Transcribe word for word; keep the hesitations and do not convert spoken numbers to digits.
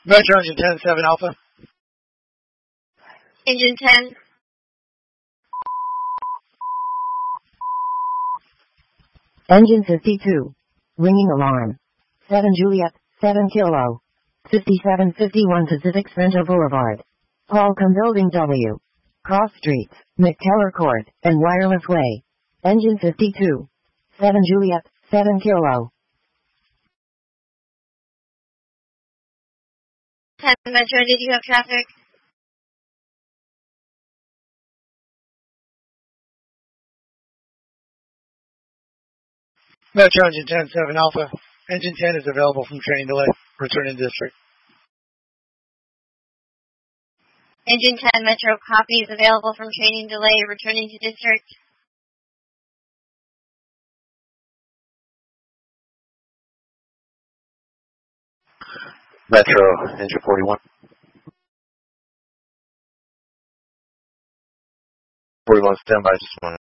Metro Engine ten, seven Alpha. Engine ten. Engine fifty-two. Ringing alarm. seven Juliet, seven Kilo. fifty-seven fifty-one Pacific Center Boulevard. Holcomb Building W. Cross Streets, McKellar Court, and Wireless Way. Engine fifty-two. seven Juliet, seven Kilo. ten Metro, did you have traffic? Metro Engine ten, seven Alpha. Engine ten is available from training delay. Returning district. Engine ten Metro, copy is available from training delay. Returning to district. Metro, Engine forty-one. forty-one, standby, just one.